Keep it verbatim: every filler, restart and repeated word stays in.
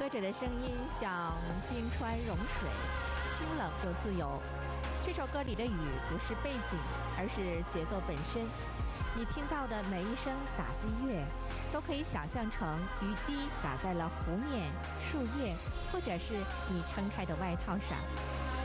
歌者的声音像冰川融水，清冷又自由。这首歌里的雨不是背景，而是节奏本身。你听到的每一声打字乐，都可以想象成雨滴打在了湖面、树叶，或者是你撑开的外套上。